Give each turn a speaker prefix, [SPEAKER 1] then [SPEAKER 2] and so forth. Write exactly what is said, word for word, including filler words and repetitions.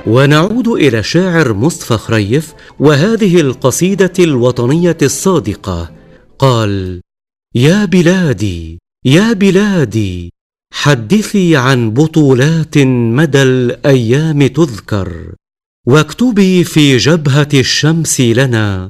[SPEAKER 1] ونعود إلى الشاعر مصطفى خريف وهذه القصيدة الوطنية الصادقة. قال: يا بلادي يا بلادي، حدثي عن بطولات مدى الأيام تذكر، واكتبي في جبهة الشمس لنا